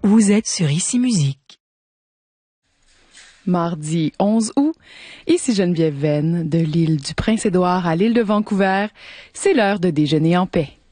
Vous êtes sur Ici Musique. Mardi 11 août, ici Geneviève Venn, de l'île du Prince-Édouard à l'île de Vancouver, c'est l'heure de déjeuner en paix.